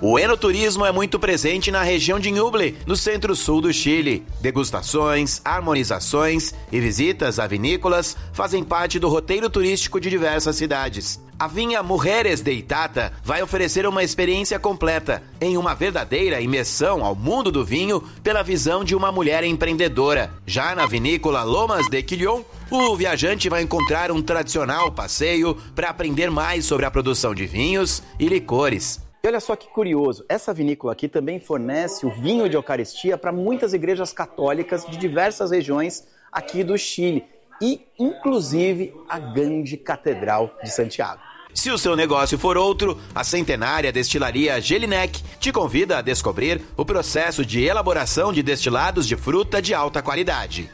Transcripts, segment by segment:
O enoturismo é muito presente na região de Ñuble, no centro-sul do Chile. Degustações, harmonizações e visitas a vinícolas fazem parte do roteiro turístico de diversas cidades. A vinha Mujeres de Itata vai oferecer uma experiência completa, em uma verdadeira imersão ao mundo do vinho pela visão de uma mulher empreendedora. Já na vinícola Lomas de Quillón, o viajante vai encontrar um tradicional passeio para aprender mais sobre a produção de vinhos e licores. E olha só que curioso, essa vinícola aqui também fornece o vinho de Eucaristia para muitas igrejas católicas de diversas regiões aqui do Chile e, inclusive, a grande Catedral de Santiago. Se o seu negócio for outro, a centenária destilaria Jelinek te convida a descobrir o processo de elaboração de destilados de fruta de alta qualidade.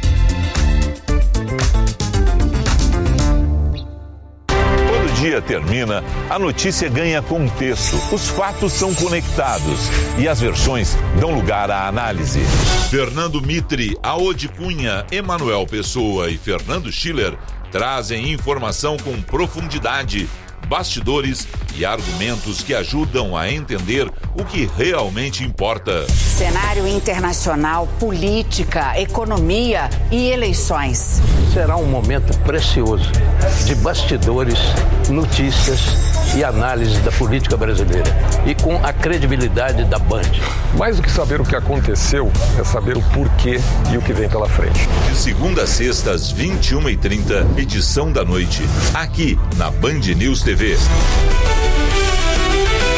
Quando o dia termina, a notícia ganha contexto, os fatos são conectados e as versões dão lugar à análise. Fernando Mitre, Aode Cunha, Emanuel Pessoa e Fernando Schiller trazem informação com profundidade, bastidores e argumentos que ajudam a entender o que realmente importa. Cenário internacional, política, economia e eleições. Será um momento precioso de bastidores, notícias e análise da política brasileira e com a credibilidade da Band. Mais do que saber o que aconteceu, é saber o porquê e o que vem pela frente. De segunda a sexta, às 21h30, edição da noite, aqui na Band News TV.